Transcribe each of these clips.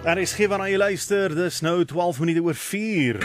RSG waarna jy luister, dis nou 12 minute oor 4.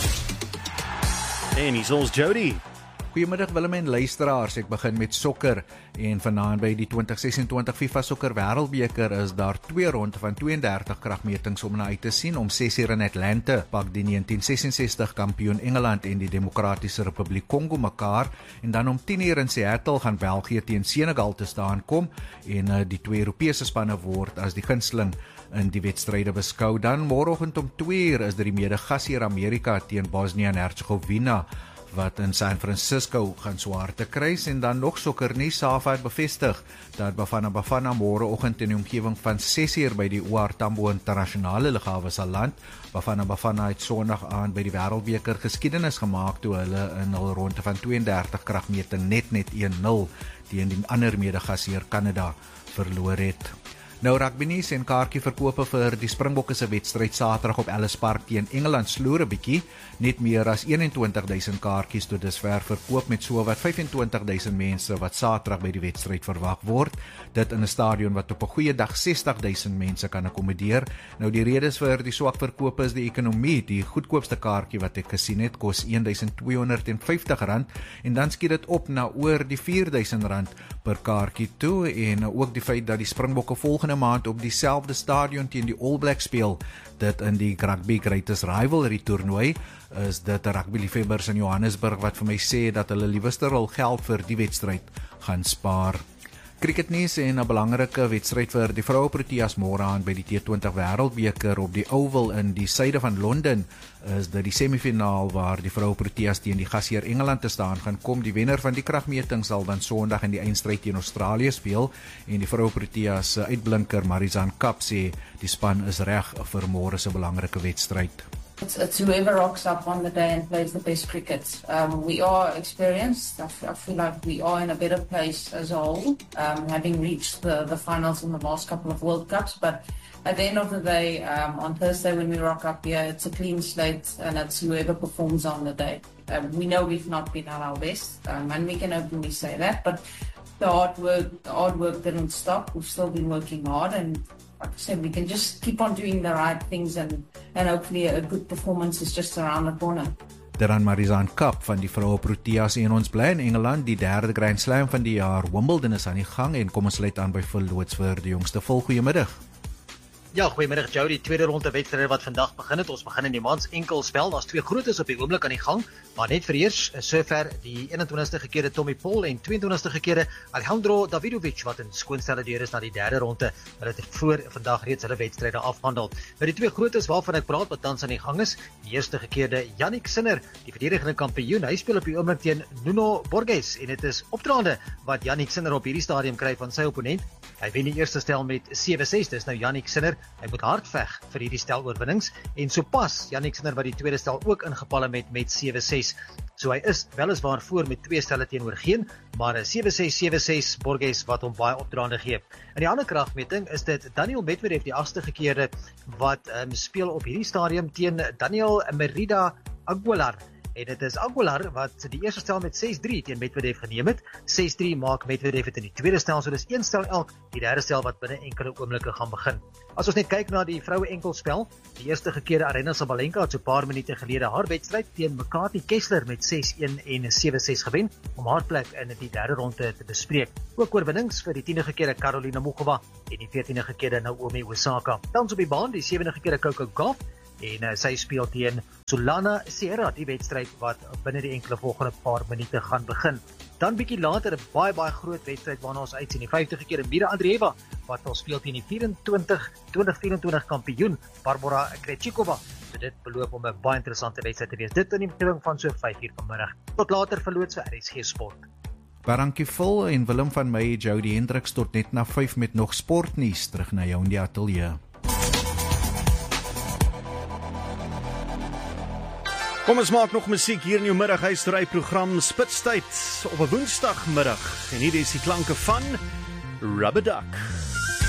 En hier is ons Jody. Goeiemiddag Willem en luisteraars, ek begin met sokker en vanaand by die 2026 FIFA Sokker Wêreldbeker is daar 2 ronde van 32 kragmetings om na uit te sien. Om 6:00 in Atlanta pak die 1966 kampioen Engeland en die Demokratiese Republiek Kongo mekaar en dan om 10:00 in Seattle gaan België teen Senegal te staan kom en die 2 Europese spanne word as die gunsteling in die wedstryde beskou. Dan môreoggend om 2:00 is dit die mede-gasheer Amerika teen Bosnië en Herzegovina wat in San Francisco gaan swaar te kruis. En dan nog sokkernuus, SAFA het bevestig dat Bafana môreoggend in die omgewing van 6:00 by die OR Tambo internasionale lughawe sal land. Bafana het Sondag aan by die Wêreldbeker geskiedenis gemaak toe hulle in hul ronde van 32 kragmeting net 1-0 teen die ander mede-gasheer Kanada verloor het. Nou rugbynuus en kaartjieverkope vir die Springbokke se wedstryd Saterdag op Ellis Park teen Engeland sloer 'n bietjie. Net meer as 21,000 kaartjies tot dusver verkoop met sowat 25,000 mense wat Saterdag by die wedstryd verwag word. Dit in 'n stadion wat op 'n goeie dag 60,000 mense kan akkommodeer. Nou die redes vir die swak verkope is die ekonomie. Die goedkoopste kaartjie wat ek gesien het kos R1,250 en dan skiet dit op na oor die R4,000 per kaartjie toe en ook die feit dat die Springbokke volgende maand op dieselfde stadion teen die All Blacks speel, dit in die Rugby Greatest Rivalry toernooi, is dit rugbyliefhebbers in Johannesburg wat vir my sê dat hulle liewer hul geld vir die wedstryd gaan spaar. Cricketnuus en 'n belangrike wedstryd vir die vroue Proteas môre aan by die T20 Wêreldbeker op die Oval in die suide van Londen is dit die semifinaal waar die vroue Proteas teen die gasheer Engeland te staan gaan kom. Die wenner van die kragmeting sal dan Sondag in die eindstryd teen Australië speel en die vroue Proteas uitblinker Marizanne Kapp sê die span is reg vir môre se belangrike wedstryd. It's whoever rocks up on the day and plays the best cricket. We are experienced. I feel like we are in a better place as a whole, having reached the finals in the last couple of World Cups. But at the end of the day, on Thursday when we rock up here, it's a clean slate and it's whoever performs on the day. We know we've not been at our best, and we can openly say that. But the hard work didn't stop. We've still been working hard and like I said, we can just keep on doing the right things and hopefully a good performance is just around the corner. Daaraan Marizanne Kapp van die vroue Proteas en ons bly in Engeland, die 3de Grand Slam van die jaar. Wimbledon is aan die gang en kom ons sluit aan by Phil Loots vir die jongste vol. Goeiemiddag. Ja, goeiemiddag Jody, tweede ronde wedstryde wat vandag begin het. Ons begin in die mans enkelspel. Daar's 2 grootes op die oomblik aan die gang, maar net vir eers sover die 21ste gekeerde Tommy Paul en 22ste gekeerde Alejandro Davidovich wat in skoonstelle deur is na die 3de ronde. Hulle het voor vandag reeds hulle wedstryde afhandel. Nou die 2 grootes waarvan ek praat wat tans aan die gang is, die eerste gekeerde Jannik Sinner, die verdedigende kampioen. Hy speel op die oomblik teen Nuno Borges en dit is opdraande wat Jannik Sinner op hierdie stadium kry van sy opponent. Hy wen die eerste stel met 7-6, dis nou Jannik Sinner. Hy moet hard veg vir hierdie stel oorwinnings en sopas Jannik Sinner wat die tweede stel ook ingepal het met 7-6. So hy is weliswaar voor met 2 stelle teenoor geen, maar 7-6 Borges wat hom baie opdraande gee. In die ander kragmeting is dit Daniel Medvedev, die 8ste gekeerde wat speel op hierdie stadium teen Daniel Merida Aguilar. En dit is Aguilar wat die eerste stel met 6-3 teen Medvedev geneem het. 6-3 maak Medvedev het in die tweede stel, so dis 1 stel elk, die derde stel wat binne enkele oomblikke gaan begin. As ons net kyk na die vroue enkelspel, die eerste gekeerde Aryna Sabalenka het so 'n paar minute gelede haar wedstryd teen Makati Kessler met 6-1 en 7-6 gewen om haar plek in die 3de ronde te bespreek. Ook oorwinnings vir die 10de gekeerde Karolina Muchova en die 14de gekeerde Naomi Osaka. Tans op die baan die 7de gekeerde Coco Gauff en sy speel teen Solana Sierra, die wedstryd wat binne die enkele volgende paar minute gaan begin. Dan bietjie later 'n baie groot wedstryd waarna ons uitsien, die 50de keer Mira Andreeva wat al speel teen die 2024 kampioen Barbora Krejcikova. So dit beloof om 'n baie interessante wedstryd te wees. Dit in die omgewing van so 5:00 vanmiddag. Tot later verloots vir RSG Sport. Dankie Phil en Willem van my, Jody Hendriks tot net na 5 met nog sportnuus terug na jou in die ateljee. Kom ons maak nog musiek hier in jou middaghuisryprogram Spitstyd op 'n woensdagmiddag. En hier is die klanke van Rubber Duck.